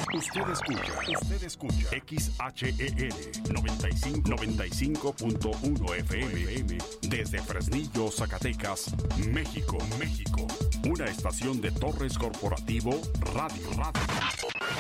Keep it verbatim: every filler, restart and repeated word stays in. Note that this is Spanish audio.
Usted escucha, usted escucha X H E L noventa y cinco punto uno F M desde Fresnillo, Zacatecas, México, México. Una estación de Torres Corporativo Radio Radio.